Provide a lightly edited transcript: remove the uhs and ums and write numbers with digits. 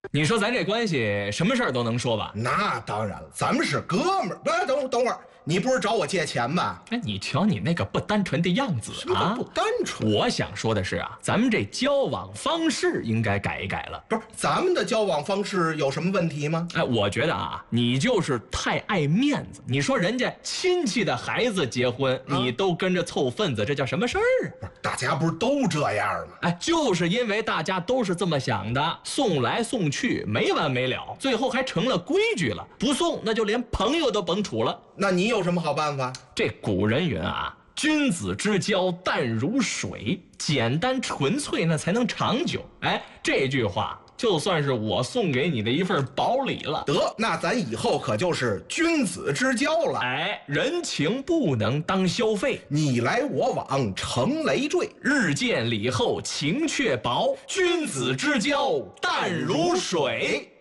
你说咱这关系什么事儿都能说吧？ 那当然了，咱们是哥们儿。哎，等会儿，你不是找我借钱吧？ 哎，你瞧你那个不单纯的样子啊！ 不单纯。 我想说的是啊，咱们这交往方式应该改一改了。 不是，咱们的交往方式有什么问题吗？ 哎，我觉得啊，你就是太爱面子。你说人家亲戚的孩子结婚，你都跟着凑份子，这叫什么事儿啊？ 不是，大家不是都这样吗？ 哎，就是因为大家都是这么想的，送来送去没完没了，最后还成了规矩了。不送那就连朋友都甭处了。 那你有什么好办法？ 这古人云啊，君子之交淡如水，简单纯粹那才能长久。哎，这句话就算是我送给你的一份薄礼了。 得，那咱以后可就是君子之交了。 哎，人情不能当消费， 你来我往成累赘， 日见礼后情却薄，君子之交淡如水。